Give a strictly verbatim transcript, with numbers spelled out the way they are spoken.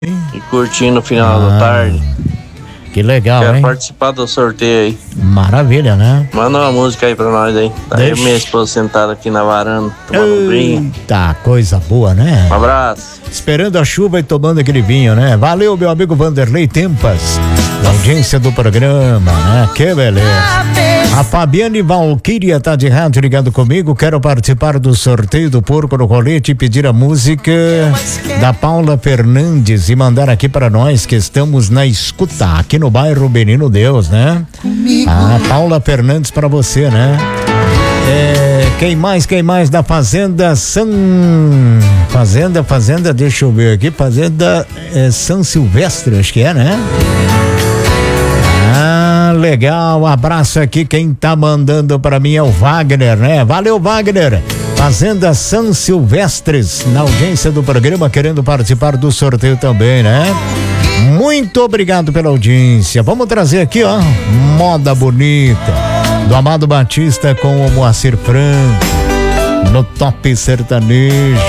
E curtindo o final ah, da tarde. Que legal, Quero hein? participar do sorteio aí. Maravilha, né? Manda uma música aí pra nós aí. Tá Deixa... eu e minha esposa sentada aqui na varanda, tomando um vinho. Tá, coisa boa, né? Um abraço. Esperando a chuva e tomando aquele vinho, né? Valeu, meu amigo Vanderlei Tempas, da audiência do programa, né? Que beleza. A Fabiane Valquíria tá de rádio ligando comigo. Quero participar do sorteio do Porco no Colete e pedir a música da Paula Fernandes e mandar aqui para nós que estamos na escuta aqui no bairro Menino Deus, né? A Paula Fernandes para você, né? É, quem mais, quem mais da Fazenda São... Fazenda, Fazenda, deixa eu ver aqui, Fazenda é, São Silvestre, acho que é, né? Ah, legal, abraço aqui, quem tá mandando pra mim é o Wagner, né? Valeu, Wagner! Fazenda São Silvestres, na audiência do programa, querendo participar do sorteio também, né? Muito obrigado pela audiência. Vamos trazer aqui, ó, Moda Bonita, do Amado Batista com o Moacir Franco, no Top Sertanejo.